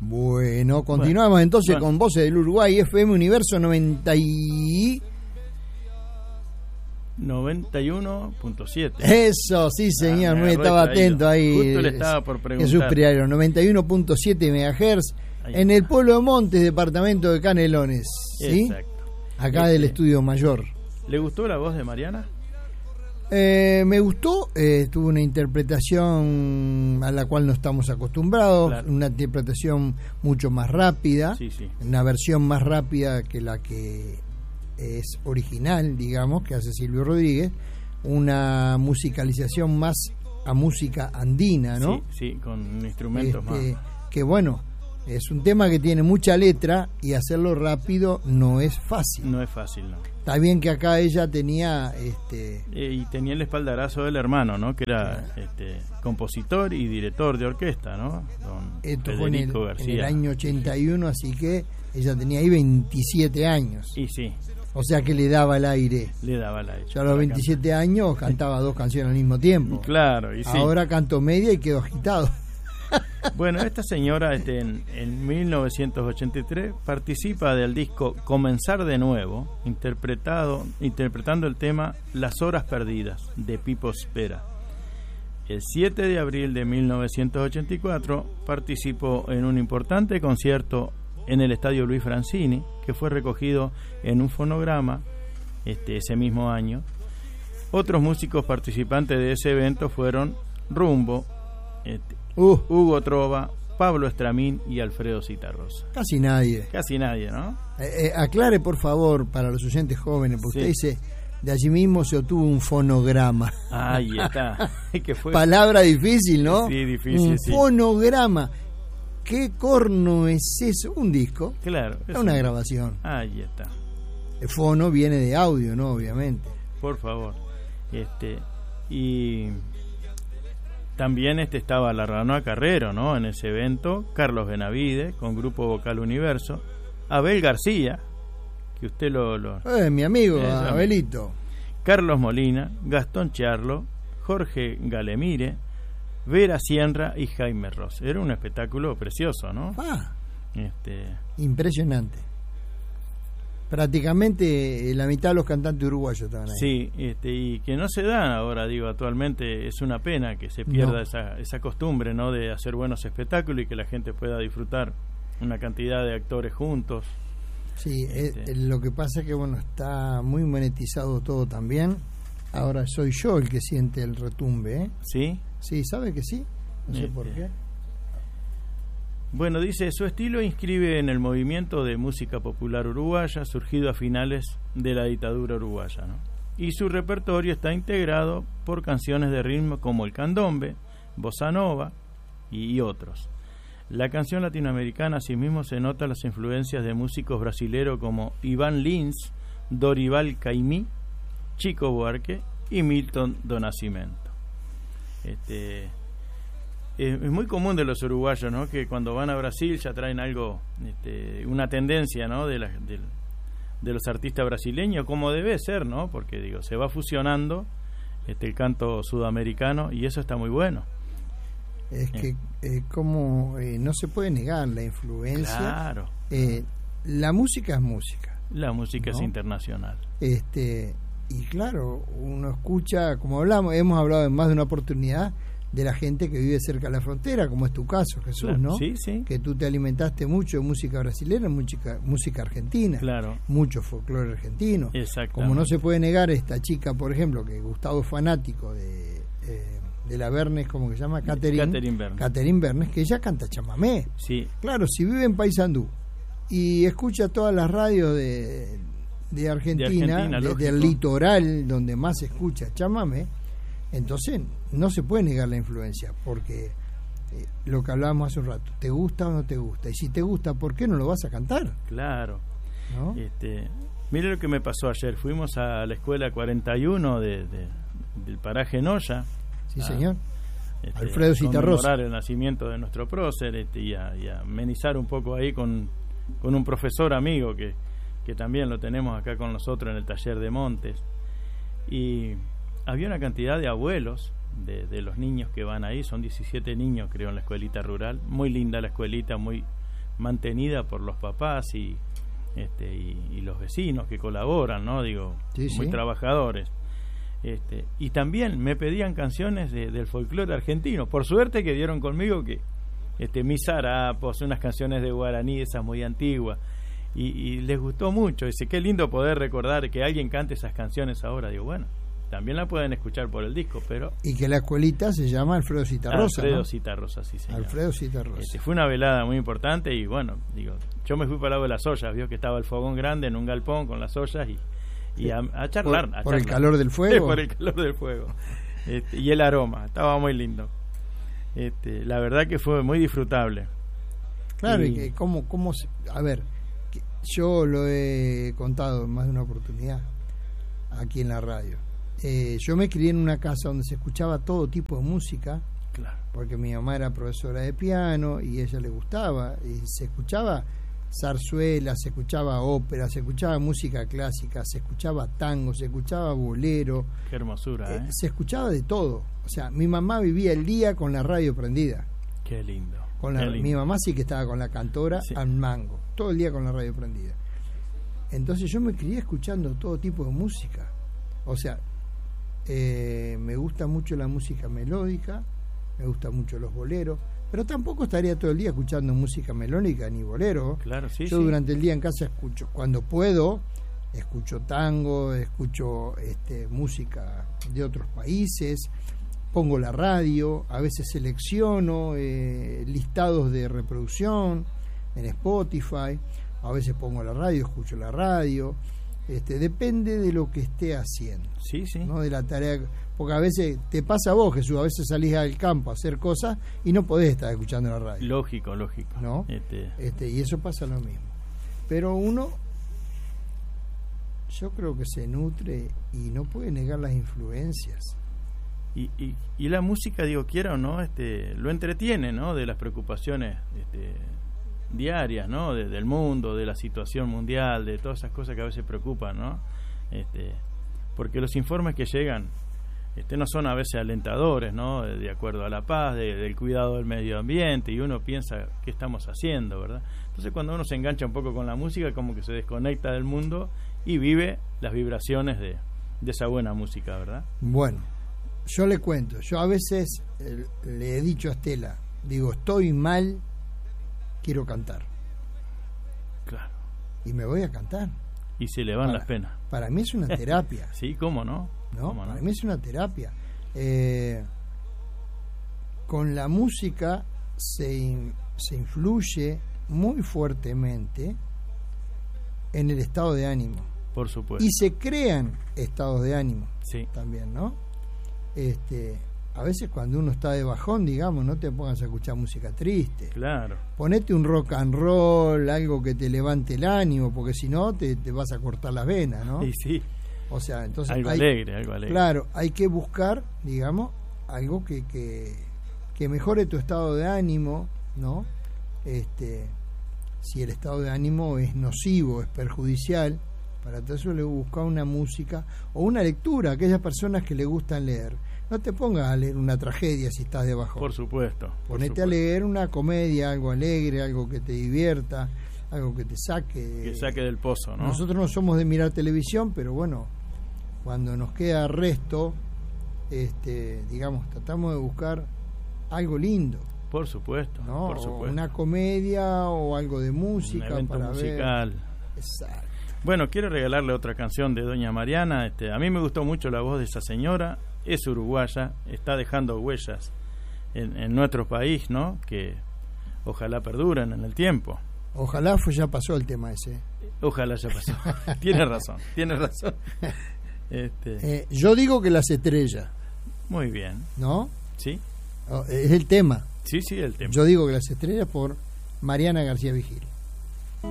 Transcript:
Bueno, continuamos entonces con Voces del Uruguay, FM Universo 91.7. Eso, sí señor, me estaba atento ahí. Justo le estaba por preguntar. Jesús Priario, 91.7 MHz en el pueblo de Montes, departamento de Canelones. ¿Sí? Exacto. Acá del estudio mayor. ¿Le gustó la voz de Mariana? Me gustó, tuvo una interpretación a la cual no estamos acostumbrados, claro. Una interpretación mucho más rápida, sí. Una versión más rápida que la que es original, digamos, que hace Silvio Rodríguez, una musicalización más a música andina, ¿no? Sí, con instrumentos más. Que bueno, es un tema que tiene mucha letra y hacerlo rápido no es fácil. No es fácil, no. Está bien que acá ella tenía y tenía el espaldarazo del hermano, ¿no? Que era compositor y director de orquesta, ¿no? Don Esto Federico fue García. En el año 81, así que ella tenía ahí 27 años. Y sí. O sea que le daba el aire. Le daba el aire. Yo a los 27 años cantaba 2 canciones al mismo tiempo. Claro, y sí. Ahora canto media y quedo agitado. Bueno, esta señora en 1983 participa del disco Comenzar de Nuevo, interpretando el tema Las Horas Perdidas, de Pipo Spera. El 7 de abril de 1984 participó en un importante concierto en el Estadio Luis Francini, que fue recogido en un fonograma ese mismo año. Otros músicos participantes de ese evento fueron Rumbo, Hugo Trova, Pablo Estramín y Alfredo Citarrosa. Casi nadie, ¿no? Aclare por favor para los oyentes jóvenes, porque usted dice, de allí mismo se obtuvo un fonograma. Ahí está. ¿Qué fue? Palabra difícil, ¿no? Sí, difícil. Un fonograma. ¿Qué corno es eso? Un disco. Claro. Es una grabación. Ahí está. El fono viene de audio, ¿no? Obviamente. Por favor. Y también estaba la Ranoa Carrero, ¿no? En ese evento, Carlos Benavides con Grupo Vocal Universo, Abel García, que usted mi amigo, Abelito. Carlos Molina, Gastón Charlo, Jorge Galemire, Vera Sierra y Jaime Ross. Era un espectáculo precioso, ¿no? Impresionante. Prácticamente la mitad de los cantantes uruguayos estaban ahí. Sí, y que no se dan ahora, actualmente es una pena que se pierda esa costumbre, ¿no? De hacer buenos espectáculos y que la gente pueda disfrutar una cantidad de actores juntos. Sí, lo que pasa es que está muy monetizado todo también. Ahora soy yo el que siente el retumbe, ¿eh? ¿Sí? Sí, ¿sabe que sí? No sé por qué. Bueno, dice, su estilo inscribe en el movimiento de música popular uruguaya surgido a finales de la dictadura uruguaya, ¿no? Y su repertorio está integrado por canciones de ritmo como el candombe, bossa nova y otros. La canción latinoamericana asimismo se nota las influencias de músicos brasileros como Iván Lins, Dorival Caymmi, Chico Buarque y Milton do Nascimento. Es muy común de los uruguayos, ¿no? Que cuando van a Brasil ya traen algo, una tendencia, ¿no? De los artistas brasileños, como debe ser, ¿no? Porque se va fusionando el canto sudamericano y eso está muy bueno. Es que como no se puede negar la influencia. Claro. La música es música. La música, ¿no? Es internacional. Y claro, uno escucha, como hemos hablado en más de una oportunidad, de la gente que vive cerca de la frontera, como es tu caso, Jesús, claro, ¿no? Sí. Que tú te alimentaste mucho de música brasileña, música argentina, claro, mucho folclore argentino. Como no se puede negar esta chica, por ejemplo, que Gustavo es fanático de la Bernes, ¿cómo que se llama? Catherine Bernes, que ella canta chamamé. Sí. Claro, si vive en Paysandú y escucha todas las radios de Argentina, del litoral donde más se escucha chamamé, entonces no se puede negar la influencia, porque lo que hablábamos hace un rato, ¿te gusta o no te gusta? Y si te gusta, ¿por qué no lo vas a cantar? Claro, ¿no? Mire lo que me pasó ayer. Fuimos a la escuela 41 del paraje Noya. Sí, señor. Alfredo Citarrosa. Conmemorar el nacimiento de nuestro prócer y a amenizar un poco ahí con un profesor amigo que también lo tenemos acá con nosotros en el taller de Montes. Y había una cantidad de abuelos de los niños que van ahí. Son 17 niños, creo, en la escuelita rural. Muy linda la escuelita, muy mantenida por los papás y los vecinos que colaboran, ¿no? Digo, muy trabajadores. Y también me pedían canciones del folclore argentino. Por suerte que dieron conmigo que mis harapos, unas canciones de guaraní, esas muy antiguas, y les gustó mucho. Dice, qué lindo poder recordar que alguien cante esas canciones ahora. Digo, bueno, también la pueden escuchar por el disco, pero... Y que la escuelita se llama Alfredo Citarrosa, Alfredo ¿no? Citarrosa, sí, señor. Alfredo Citarrosa. Fue una velada muy importante y bueno, digo, yo me fui para el lado de las ollas, vio que estaba el fogón grande en un galpón con las ollas y a charlar. ¿Por el calor del fuego? Por el calor del fuego. Y el aroma, estaba muy lindo. La verdad que fue muy disfrutable. Claro, y que a ver, yo lo he contado en más de una oportunidad aquí en la radio. Yo me crié en una casa donde se escuchaba todo tipo de música, claro, porque mi mamá era profesora de piano y a ella le gustaba, y se escuchaba zarzuela, se escuchaba ópera, se escuchaba música clásica, se escuchaba tango, se escuchaba bolero. Qué hermosura, se escuchaba de todo. O sea, mi mamá vivía el día con la radio prendida. Qué lindo. Mi mamá sí que estaba con la cantora al mango, todo el día con la radio prendida. Entonces yo me crié escuchando todo tipo de música. O sea, me gusta mucho la música melódica, me gustan mucho los boleros, pero tampoco estaría todo el día escuchando música melódica ni bolero. Claro, sí. Yo durante el día en casa escucho, cuando puedo, escucho tango, escucho música de otros países, pongo la radio, a veces selecciono listados de reproducción en Spotify, a veces pongo la radio, escucho la radio. Depende de lo que esté haciendo, sí, ¿no? De la tarea, porque a veces te pasa a vos, Jesús, a veces salís al campo a hacer cosas y no podés estar escuchando la radio. Lógico, ¿no? Y eso pasa lo mismo. Pero uno, yo creo que se nutre y no puede negar las influencias. Y la música, digo, quiera o no, lo entretiene, ¿no? De las preocupaciones diarias, ¿no? Del mundo, de la situación mundial, de todas esas cosas que a veces preocupan, ¿no? Porque los informes que llegan no son a veces alentadores, ¿no? De acuerdo a la paz, del cuidado del medio ambiente, y uno piensa qué estamos haciendo, ¿verdad? Entonces cuando uno se engancha un poco con la música, como que se desconecta del mundo y vive las vibraciones de esa buena música, ¿verdad? Bueno, yo le cuento, yo a veces le he dicho a Estela, digo, estoy mal, quiero cantar. Claro. Y me voy a cantar. Y se le van las penas. Para mí es una terapia. Sí, ¿cómo no? Para mí es una terapia. Con la música se influye muy fuertemente en el estado de ánimo. Por supuesto. Y se crean estados de ánimo. Sí. También, ¿no? A veces cuando uno está de bajón, digamos, no te pongas a escuchar música triste. Claro. Ponete un rock and roll, algo que te levante el ánimo, porque si no te vas a cortar las venas, ¿no? Sí. O sea, entonces algo alegre. Claro, hay que buscar, digamos, algo que mejore tu estado de ánimo, ¿no? Si el estado de ánimo es nocivo, es perjudicial, para eso le buscar una música o una lectura a aquellas personas que le gustan leer. No te pongas a leer una tragedia si estás de bajón. Por supuesto. Ponete a leer una comedia, algo alegre, algo que te divierta, algo que te saque. Que saque del pozo, ¿no? Nosotros no somos de mirar televisión, pero bueno, cuando nos queda resto, digamos, tratamos de buscar algo lindo. Por supuesto, ¿no? por supuesto. O una comedia o algo de música. Un evento para musical. Ver. Exacto. Bueno, quiero regalarle otra canción de Doña Mariana. A mí me gustó mucho la voz de esa señora. Es uruguaya, está dejando huellas en nuestro país, ¿no? Que ojalá perduren en el tiempo. Ojalá ya pasó el tema ese. Ojalá ya pasó. Tiene razón. Yo digo que las estrellas. Muy bien. ¿No? Sí. Es el tema. Sí, el tema. Yo digo que las estrellas por Mariana García Vigil.